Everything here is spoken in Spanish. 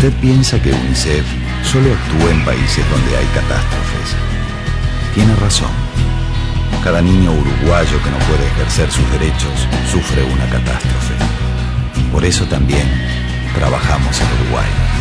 usted piensa que UNICEF solo actúa en países donde hay catástrofes, tiene razón. Cada niño uruguayo que no puede ejercer sus derechos sufre una catástrofe. Por eso también trabajamos en Uruguay.